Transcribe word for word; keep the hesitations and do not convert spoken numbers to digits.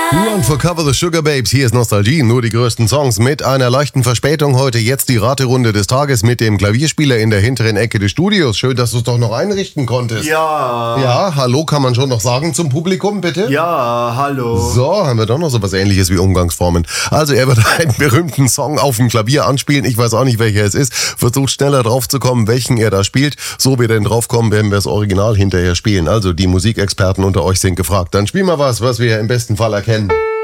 One for Cover the Sugar Babes, hier ist Nostalgie, nur die größten Songs mit einer leichten Verspätung. Heute jetzt die Raterunde des Tages mit dem Klavierspieler in der hinteren Ecke des Studios. Schön, dass du es doch noch einrichten konntest. Ja. Ja, hallo kann man schon noch sagen zum Publikum, bitte? Ja, hallo. So, haben wir doch noch so was Ähnliches wie Umgangsformen. Also er wird einen berühmten Song auf dem Klavier anspielen. Ich weiß auch nicht, welcher es ist. Versucht schneller drauf zu kommen, welchen er da spielt. So wir denn draufkommen, werden wir das Original hinterher spielen. Also die Musikexperten unter euch sind gefragt. Dann spielen wir was, was wir im besten Fall erkennen.